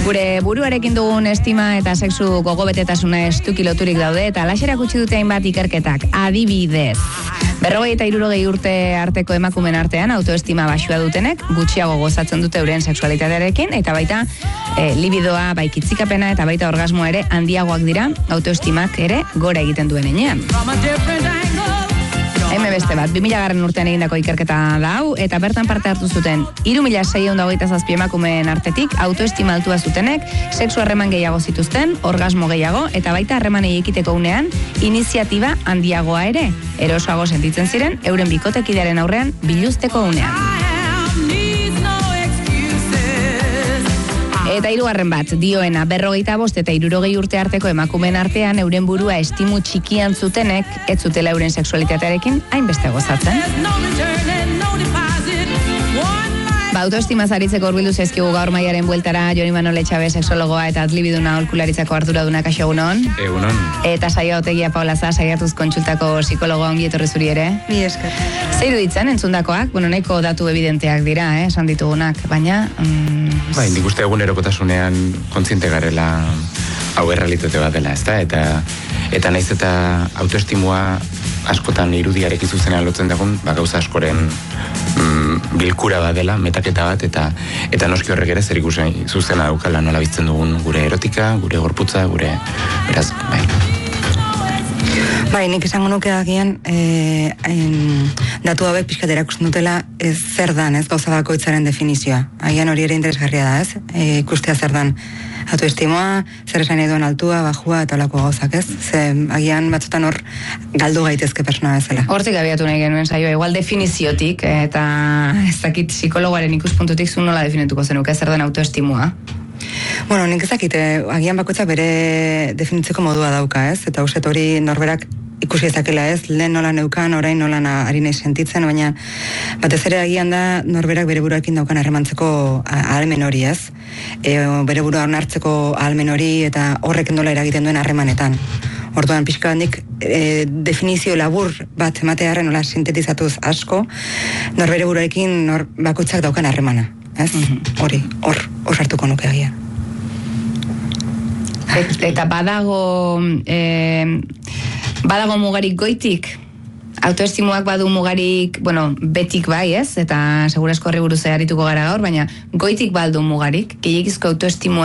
Gure buruarekin dugun estima eta sexu gogobetetasuna estuki loturik daude eta alaxerak utzi dute hainbat ikerketak. Adibidez, 40 eta 60 urte arteko emakumen artean autoestima baxua dutenek gutxiago gozatzen dute euren sexualitatearekin eta baita libidoa, bai kitzikapena eta baita orgasmoa ere handiagoak dira autoestimak ere gora egiten duen enean. Hemen beste bat, 2000 urtean egindako ikerketa da hau, eta bertan parte hartu zuten 3.627 emakumeen artetik autoestima altua zutenek, sexu harreman gehiago zituzten, orgasmo gehiago, eta baita harremanei ekiteko unean, iniziatiba handiagoa ere, erosoago sentitzen ziren, euren bikotekidearen aurrean biluzteko unean. Eta 3. bat, dioena 45 eta 60 urte arteko emakumeen artean euren burua estimu txikian zutenek, ez zutela euren sexualitatearekin hainbeste gozatzen. Autoestima zaritzeko hurbildu zaizkigu gaur maiaren bueltara Jon Imanol Etxabe sexologoa eta adlibiduna aholkularitzako arduraduna. Kaixo, egunon. Egunon. Eta Saia Otegia Paula Za, saiatuz kontsultako psikologoa, ongi etorri zuri ere. Bi esker. Zer iruditzen entzundakoak? Bueno, nahiko datu evidenteak dira, esan ditugunak, baina... Bai, nik uste egunerokotasunean kontziente garela hau errealitate bat dela, ezta? Eta naiz eta autoestimua askotan irudiarekin zuzenean lotzen dagun, gauza askoren bilkura bat dela, metaketa bat, eta noski horrek ere zer ikusi zuzena daukala nola biztzen dugun gure erotika, gure gorputza, gure... Beraz, bai. Bai, nik esango nuke agian datu hauek pixkat erakusten dutela zer dan, ez gauza bakoitzaren definizioa. Agian hori ere interesgarria da, ez? Ikustea zer dan autoestimoa, zer esan eduen altua, bajua eta olako gauzak, ez? Ze agian batzutan hor galdu gaitezke persona bezala. Hortik abiatu nahi genuen saioa, igual definiziotik, eta ez dakit psikologoaren ikuspuntutik zu nola definituko zenuke zer den autoestimua? Bueno, nik ezakite, agian bakoitzak bere definitzeko modua dauka, ez? Eta uste hori norberak ikusi ezakela, ez? Lehen nola neukan, orain nola ari nahi sentitzen, baina batez ere agian da norberak bere buruarekin daukan harremantzeko ahalmen hori, ez? Bere burua onartzeko ahalmen hori eta horrek nola eragiten duen harremanetan. Orduan pixka handik definizio labur bat ematearen nola sintetizatuz asko, norbere buruarekin bakoitzak daukan harremana, ez? Hori, hor hartuko nuke agian. Eta badago mugarik goitik? Autoestimuak badu mugarik, bueno, betik bai, ez? Eta segurazko horri buruz arituko gara gaur, baina goitik baldu mugarik, gehiagizko autoestimua